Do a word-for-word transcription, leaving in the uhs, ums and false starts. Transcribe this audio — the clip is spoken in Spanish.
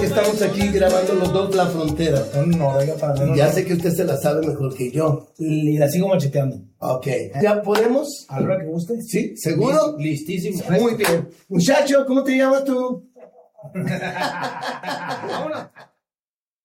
que estamos aquí grabando los dos La Frontera. No, venga, para mí. Ya sé que usted se la sabe mejor que yo. Y la sigo macheteando. Ok. ¿Ya podemos? ¿A la hora que guste? ¿Sí? ¿Seguro? Listísimo. Muy bien. Muchacho, ¿cómo te llamas tú? Vámonos.